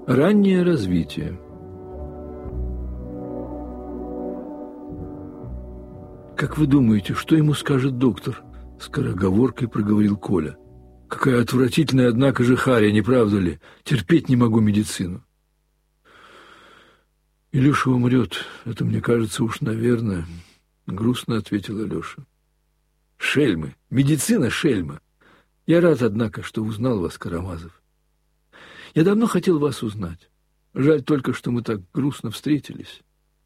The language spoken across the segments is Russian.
Раннее развитие. «Как вы думаете, что ему скажет доктор?» — скороговоркой проговорил Коля. «Какая отвратительная, однако же, харя, не правда ли? Терпеть не могу медицину». «Илюша умрет, это, мне кажется, уж, наверное», — грустно ответил Алеша. «Шельмы! Медицина шельма! Я рад, однако, что узнал вас, Карамазов. Я давно хотел вас узнать. Жаль только, что мы так грустно встретились».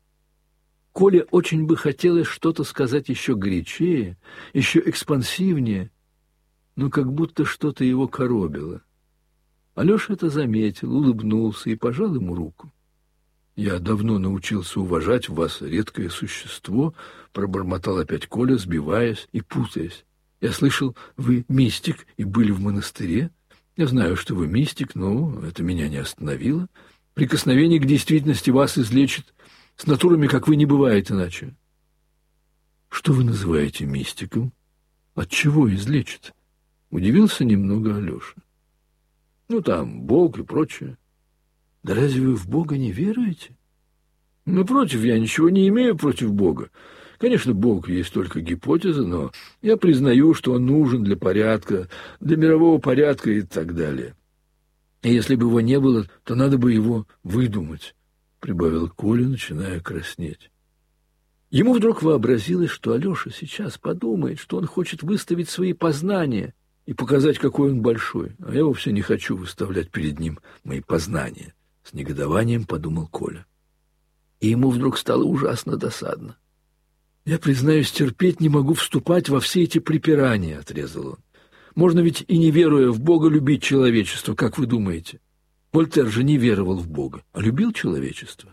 Коле очень бы хотелось что-то сказать еще горячее, еще экспансивнее, но как будто что-то его коробило. Алеша это заметил, улыбнулся и пожал ему руку. «Я давно научился уважать в вас редкое существо», — пробормотал опять Коля, сбиваясь и путаясь. «Я слышал, вы мистик и были в монастыре. Я знаю, что вы мистик, но это меня не остановило. Прикосновение к действительности вас излечит. С натурами, как вы, не бывает иначе». «Что вы называете мистиком? От чего излечит?» — удивился немного Алеша. «Ну, там, Бог и прочее». «Да разве вы в Бога не веруете?» «Напротив, я ничего не имею против Бога. Конечно, Бог есть только гипотеза, но я признаю, что он нужен для порядка, для мирового порядка и так далее. И если бы его не было, то надо бы его выдумать», — прибавил Коля, начиная краснеть. Ему вдруг вообразилось, что Алеша сейчас подумает, что он хочет выставить свои познания и показать, какой он большой, а я вовсе не хочу выставлять перед ним мои познания. С негодованием подумал Коля. И ему вдруг стало ужасно досадно. «Я, признаюсь, терпеть не могу вступать во все эти припирания», — отрезал он. «Можно ведь и не веруя в Бога любить человечество, как вы думаете? Вольтер же не веровал в Бога, а любил человечество».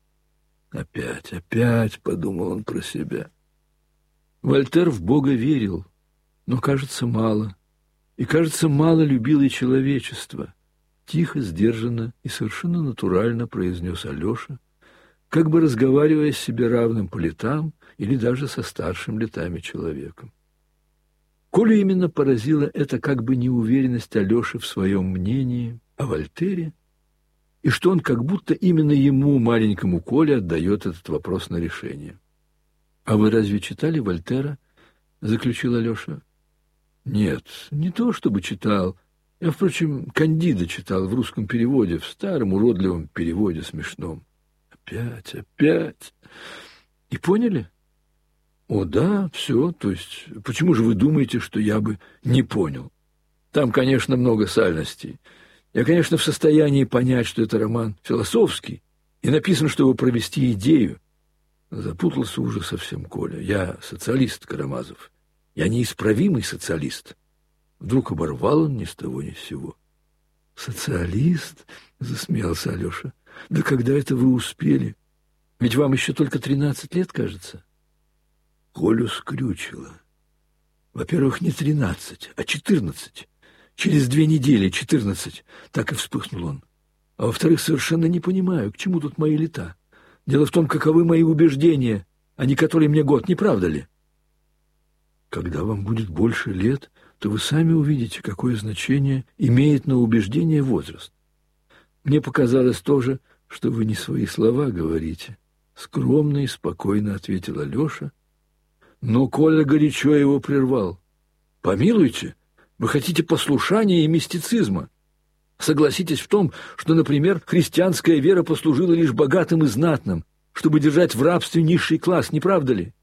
«Опять», — подумал он про себя. Вольтер в Бога верил, но, кажется, мало. И, кажется, мало любил и человечество. Тихо, сдержанно и совершенно натурально произнес Алеша, как бы разговаривая с себе равным по летам или даже со старшим летами человеком. Колю именно поразила эта как бы неуверенность Алеши в своем мнении о Вольтере, и что он как будто именно ему, маленькому Коле, отдает этот вопрос на решение. «А вы разве читали Вольтера?» — заключил Алеша. «Нет, не то чтобы читал. Я, впрочем, Кандида читал в русском переводе, в старом уродливом переводе смешном». Опять. И поняли? О, да, все. То есть, почему же вы думаете, что я бы не понял? Там, конечно, много сальностей. Я, конечно, в состоянии понять, что это роман философский, и написан, чтобы провести идею. Запутался уже совсем Коля. Я социалист, Карамазов. Я неисправимый социалист. Вдруг оборвал он ни с того ни с сего. «Социалист?» — засмеялся Алеша. «Да когда это вы успели? Ведь вам еще только 13 лет, кажется». Колю скрючило. Во-первых, не 13, а 14. Через 2 недели 14. Так и вспыхнул он. А во-вторых, совершенно не понимаю, к чему тут мои лета. Дело в том, каковы мои убеждения, а не который мне год, не правда ли? Когда вам будет больше лет, то вы сами увидите, какое значение имеет на убеждение возраст. Мне показалось тоже, что вы не свои слова говорите. Скромно и спокойно ответил Алеша, но Коля горячо его прервал. Помилуйте, вы хотите послушания и мистицизма. Согласитесь в том, что, например, христианская вера послужила лишь богатым и знатным, чтобы держать в рабстве низший класс, не правда ли?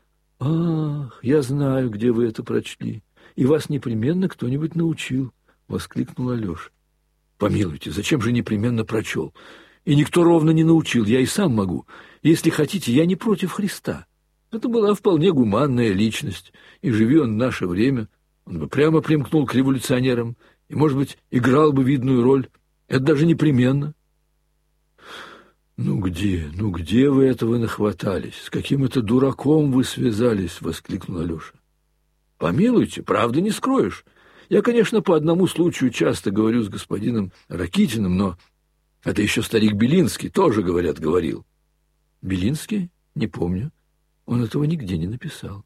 Ах, я знаю, где вы это прочли, и вас непременно кто-нибудь научил, — воскликнул Алеша. Помилуйте, зачем же непременно прочел? И никто ровно не научил, я и сам могу. Если хотите, я не против Христа. Это была вполне гуманная личность, и живи он в наше время, он бы прямо примкнул к революционерам и, может быть, играл бы видную роль. Это даже непременно. «Ну где вы этого нахватались? С каким это дураком вы связались?» — воскликнул Алеша. «Помилуйте, правды не скроешь. Я, конечно, по одному случаю часто говорю с господином Ракитиным, но это еще старик Белинский тоже, говорят, говорил». «Белинский? Не помню. Он этого нигде не написал».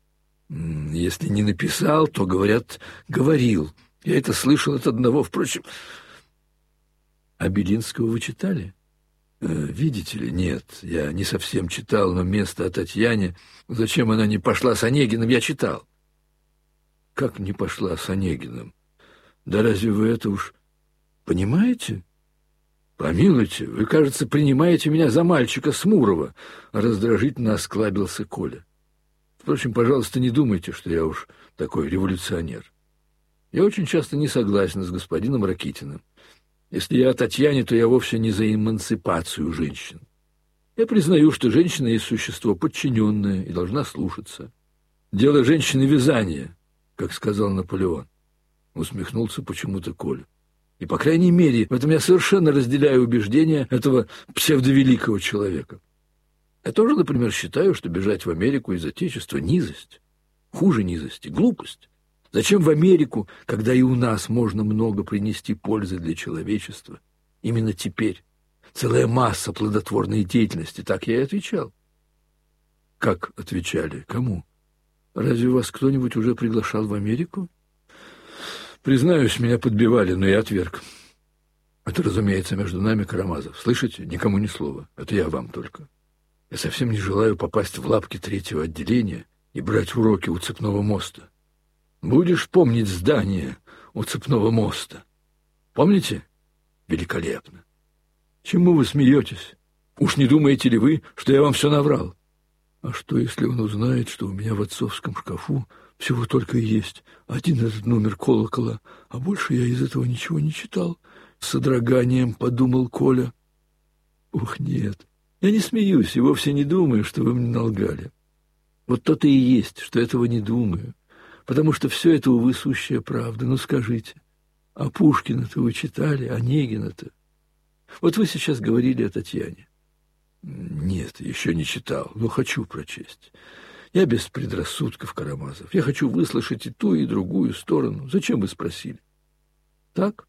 «Если не написал, то, говорят, говорил. Я это слышал от одного, впрочем...» А Белинского вы читали? Видите ли, нет, я не совсем читал, но место о Татьяне, зачем она не пошла с Онегиным, я читал. Как не пошла с Онегиным? Да разве вы это уж понимаете? Помилуйте, вы, кажется, принимаете меня за мальчика Смурова, раздражительно осклабился Коля. Впрочем, пожалуйста, не думайте, что я уж такой революционер. Я очень часто не согласен с господином Ракитиным. Если я о Татьяне, то я вовсе не за эмансипацию женщин. Я признаю, что женщина есть существо подчиненное и должна слушаться. Дело женщины — вязание, как сказал Наполеон. Усмехнулся почему-то Коля. И, по крайней мере, в этом я совершенно разделяю убеждения этого псевдовеликого человека. Я тоже, например, считаю, что бежать в Америку из Отечества — низость. Хуже низости — глупость. Зачем в Америку, когда и у нас можно много принести пользы для человечества? Именно теперь. Целая масса плодотворной деятельности. Так я и отвечал. Как отвечали? Кому? Разве вас кто-нибудь уже приглашал в Америку? Признаюсь, меня подбивали, но я отверг. Это, разумеется, между нами, Карамазов. Слышите? Никому ни слова. Это я вам только. Я совсем не желаю попасть в лапки 3-го отделения и брать уроки у Цепного моста. Будешь помнить здание у Цепного моста? Помните? Великолепно. Чему вы смеетесь? Уж не думаете ли вы, что я вам все наврал? А что, если он узнает, что у меня в отцовском шкафу всего только и есть один этот номер колокола, а больше я из этого ничего не читал? С содроганием подумал Коля. Ух, нет, я не смеюсь и вовсе не думаю, что вы мне налгали. Вот то-то и есть, что этого не думаю, потому что все это, увы, сущая правда. Ну, скажите, а Пушкина-то вы читали, Онегина-то? Вот вы сейчас говорили о Татьяне. Нет, еще не читал, но хочу прочесть. Я без предрассудков, Карамазов. Я хочу выслушать и ту, и другую сторону. Зачем вы спросили? Так?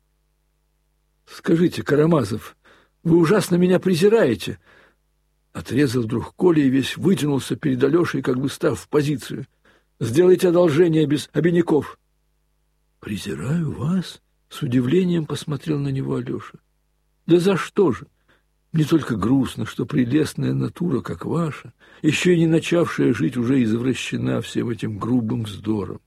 Скажите, Карамазов, вы ужасно меня презираете. Отрезал вдруг Коля и весь вытянулся перед Алешей, как бы став в позицию. Сделайте одолжение без обиняков. Презираю вас? С удивлением посмотрел на него Алеша. Да за что же? Мне только грустно, что прелестная натура, как ваша, еще и не начавшая жить, уже извращена всем этим грубым вздором.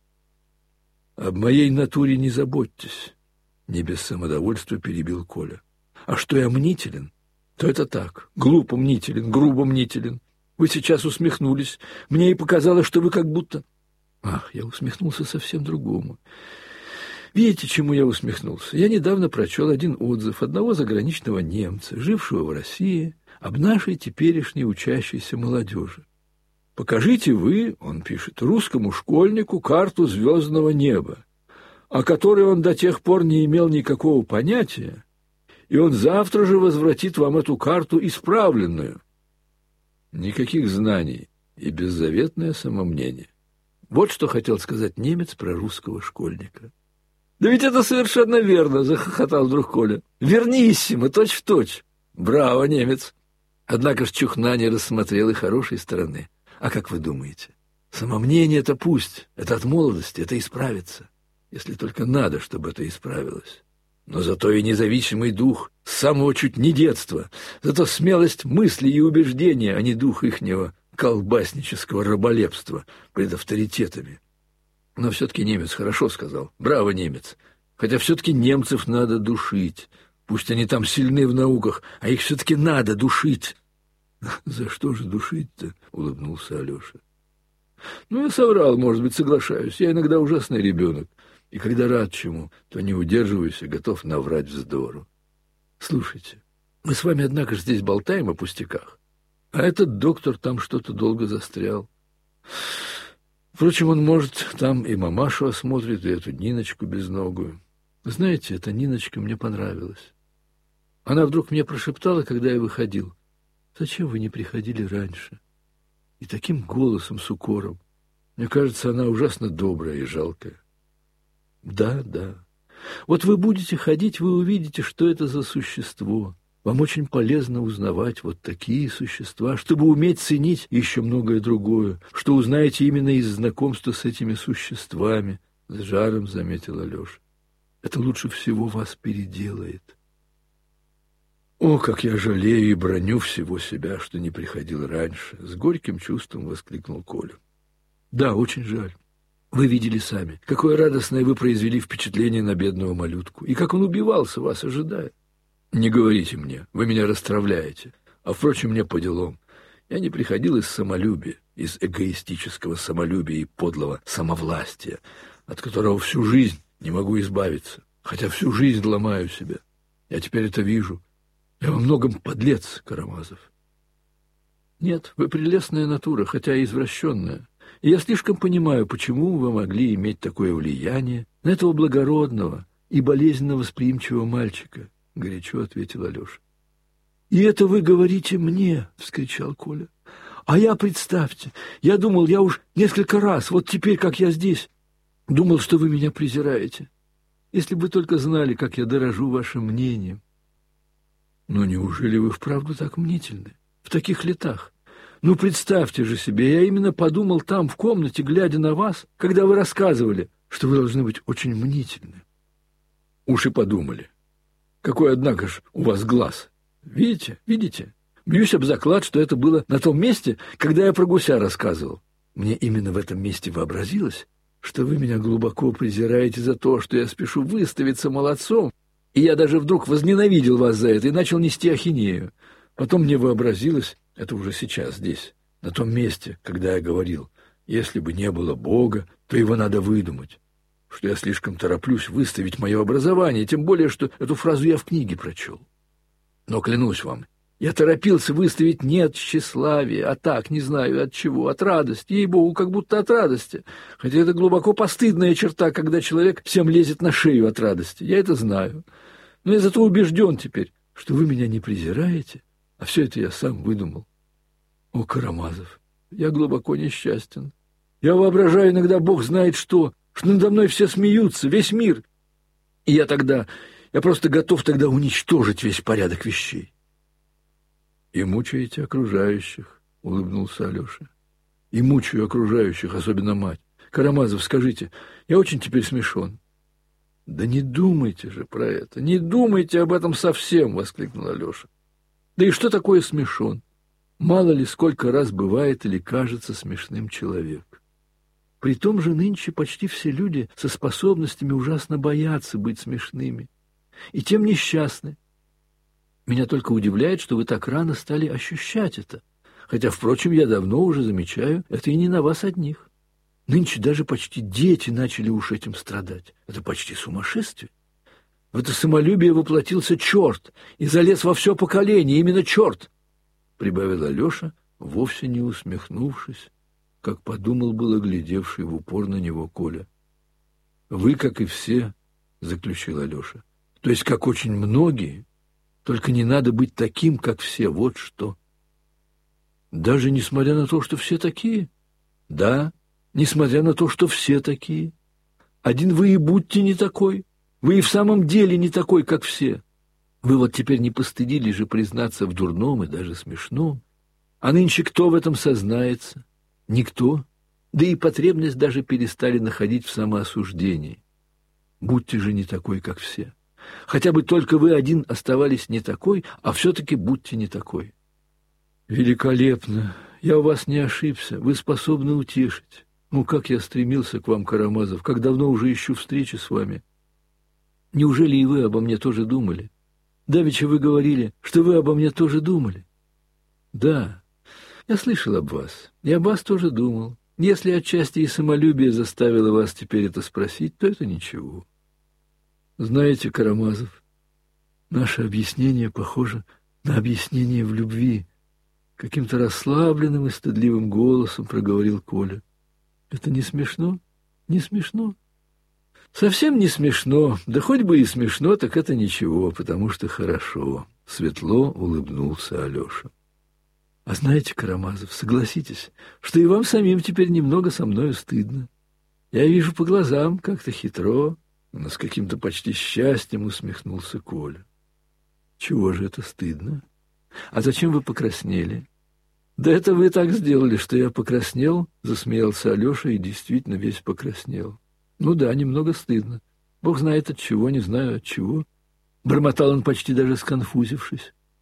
Об моей натуре не заботьтесь, не без самодовольства перебил Коля. А что я мнителен, то это так, глупо мнителен, грубо мнителен. Вы сейчас усмехнулись, мне и показалось, что вы как будто... Ах, я усмехнулся совсем другому. Видите, чему я усмехнулся? Я недавно прочел один отзыв одного заграничного немца, жившего в России, об нашей теперешней учащейся молодежи. «Покажите вы, — он пишет, — русскому школьнику карту звездного неба, о которой он до тех пор не имел никакого понятия, и он завтра же возвратит вам эту карту исправленную». Никаких знаний и беззаветное самомнение. Вот что хотел сказать немец про русского школьника. «Да ведь это совершенно верно!» — захохотал вдруг Коля. «Верниссимо, точь-в-точь! Браво, немец!» Однако ж Чухна не рассмотрел и хорошей стороны. А как вы думаете? Самомнение-то пусть, это от молодости, это исправится. Если только надо, чтобы это исправилось. Но зато и независимый дух с самого чуть не детства, зато смелость мысли и убеждения, а не дух ихнего колбаснического раболепства пред авторитетами. Но все-таки немец хорошо сказал. Браво, немец. Хотя все-таки немцев надо душить. Пусть они там сильны в науках, а их все-таки надо душить. За что же душить-то? Улыбнулся Алеша. Ну, я соврал, может быть, соглашаюсь. Я иногда ужасный ребенок. И когда рад чему, то не удерживаюсь и готов наврать вздору. Слушайте, мы с вами, однако же, здесь болтаем о пустяках. А этот доктор там что-то долго застрял. Впрочем, он, может, там и мамашу осмотрит, и эту Ниночку безногую. Знаете, эта Ниночка мне понравилась. Она вдруг мне прошептала, когда я выходил: «Зачем вы не приходили раньше?» И таким голосом с укором. Мне кажется, она ужасно добрая и жалкая. Да, да. Вот вы будете ходить, вы увидите, что это за существо. Вам очень полезно узнавать вот такие существа, чтобы уметь ценить еще многое другое, что узнаете именно из знакомства с этими существами, — с жаром заметил Алеша. Это лучше всего вас переделает. О, как я жалею и броню всего себя, что не приходил раньше, с горьким чувством воскликнул Коля. Да, очень жаль. Вы видели сами, какое радостное вы произвели впечатление на бедного малютку, и как он убивался, вас ожидая. Не говорите мне, вы меня расстравляете. А, впрочем, мне по делам. Я не приходил из самолюбия, из эгоистического самолюбия и подлого самовластия, от которого всю жизнь не могу избавиться, хотя всю жизнь ломаю себя. Я теперь это вижу. Я во многом подлец, Карамазов. Нет, вы прелестная натура, хотя и извращенная. И я слишком понимаю, почему вы могли иметь такое влияние на этого благородного и болезненно восприимчивого мальчика, — горячо ответил Алеша. — И это вы говорите мне, — вскричал Коля. — А я, представьте, я думал, я уж несколько раз, вот теперь, как я здесь, думал, что вы меня презираете. Если бы вы только знали, как я дорожу вашим мнением. Но неужели вы вправду так мнительны? В таких летах? Ну, представьте же себе, я именно подумал там, в комнате, глядя на вас, когда вы рассказывали, что вы должны быть очень мнительны. Уж и подумали. Какой, однако ж, у вас глаз. Видите? Бьюсь об заклад, что это было на том месте, когда я про гуся рассказывал. Мне именно в этом месте вообразилось, что вы меня глубоко презираете за то, что я спешу выставиться молодцом, и я даже вдруг возненавидел вас за это и начал нести ахинею. Потом мне вообразилось, это уже сейчас здесь, на том месте, когда я говорил, если бы не было Бога, то его надо выдумать, что я слишком тороплюсь выставить мое образование, тем более, что эту фразу я в книге прочел. Но клянусь вам, я торопился выставить не от тщеславия, а так, не знаю от чего, от радости, ей-богу, как будто от радости, хотя это глубоко постыдная черта, когда человек всем лезет на шею от радости, я это знаю, но я зато убежден теперь, что вы меня не презираете, а все это я сам выдумал. О, Карамазов, я глубоко несчастен. Я воображаю иногда, Бог знает что надо мной все смеются, весь мир. И я просто готов тогда уничтожить весь порядок вещей. И мучаете окружающих, улыбнулся Алеша. И мучаю окружающих, особенно мать. Карамазов, скажите, я очень теперь смешон. Да не думайте же про это, не думайте об этом совсем, воскликнул Алеша. Да и что такое смешон? Мало ли сколько раз бывает или кажется смешным человек. Притом же нынче почти все люди со способностями ужасно боятся быть смешными. И тем несчастны. Меня только удивляет, что вы так рано стали ощущать это. Хотя, впрочем, я давно уже замечаю, это и не на вас одних. Нынче даже почти дети начали уж этим страдать. Это почти сумасшествие. В это самолюбие воплотился черт и залез во все поколение, именно черт, — прибавил Алеша, вовсе не усмехнувшись, как подумал было глядевший в упор на него Коля. — Вы, как и все, — заключил Алеша, — то есть как очень многие, только не надо быть таким, как все, вот что. Даже несмотря на то, что все такие? Да, несмотря на то, что все такие. Один вы и будьте не такой. Вы и в самом деле не такой, как все. Вы вот теперь не постыдились же признаться в дурном и даже смешном. А нынче кто в этом сознается? Никто. Да и потребность даже перестали находить в самоосуждении. Будьте же не такой, как все. Хотя бы только вы один оставались не такой, а все-таки будьте не такой. Великолепно. Я у вас не ошибся. Вы способны утешить. Ну, как я стремился к вам, Карамазов, как давно уже ищу встречи с вами. Неужели и вы обо мне тоже думали? Давеча вы говорили, что вы обо мне тоже думали. Да, я слышал об вас. Я об вас тоже думал. Если отчасти и самолюбие заставило вас теперь это спросить, то это ничего. Знаете, Карамазов, наше объяснение похоже на объяснение в любви. Каким-то расслабленным и стыдливым голосом проговорил Коля. Это не смешно? Не смешно? Совсем не смешно. Да хоть бы и смешно, так это ничего, потому что хорошо. Светло улыбнулся Алеша. А знаете, Карамазов, согласитесь, что и вам самим теперь немного со мною стыдно. Я вижу по глазам, как-то хитро, но с каким-то почти счастьем усмехнулся Коля. Чего же это стыдно? А зачем вы покраснели? Да это вы так сделали, что я покраснел, засмеялся Алеша и действительно весь покраснел. Ну да, немного стыдно. Бог знает от чего, не знаю от чего. Бормотал он почти даже сконфузившись.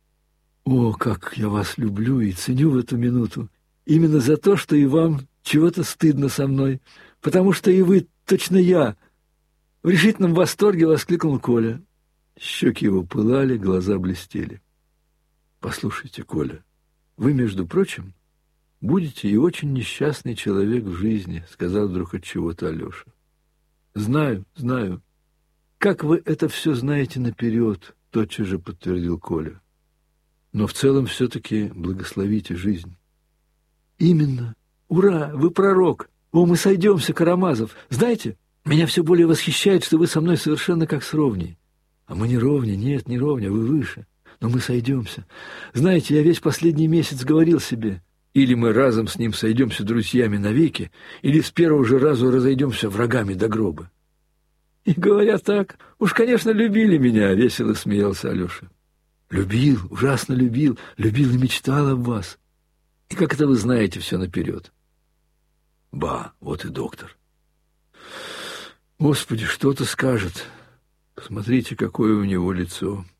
О, как я вас люблю и ценю в эту минуту. Именно за то, что и вам чего-то стыдно со мной, потому что и вы, точно я. В решительном восторге воскликнул Коля. Щеки его пылали, глаза блестели. Послушайте, Коля, вы, между прочим, будете и очень несчастный человек в жизни, сказал вдруг от чего-то Алеша. Знаю, знаю. Как вы это все знаете наперед, тотчас же подтвердил Коля. Но в целом все-таки благословите жизнь. Именно. Ура, вы пророк. О, мы сойдемся, Карамазов. Знаете, меня все более восхищает, что вы со мной совершенно как с ровней. А мы не ровня, нет, не ровня, вы выше. Но мы сойдемся. Знаете, я весь последний месяц говорил себе, или мы разом с ним сойдемся друзьями навеки, или с первого же разу разойдемся врагами до гроба. И говоря так, уж, конечно, любили меня, весело смеялся Алеша. Любил, ужасно любил и мечтал об вас. И как это вы знаете все наперед? Ба, вот и доктор. Господи, что-то скажет. Посмотрите, какое у него лицо.